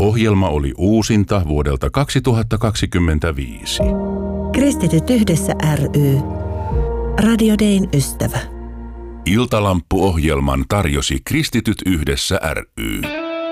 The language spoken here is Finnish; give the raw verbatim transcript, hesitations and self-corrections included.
Ohjelma oli uusinta vuodelta kaksituhattakaksikymmentäviisi. Kristityt yhdessä ry. Radio Dayn ystävä. Iltalamppu-ohjelman tarjosi Kristityt yhdessä ry.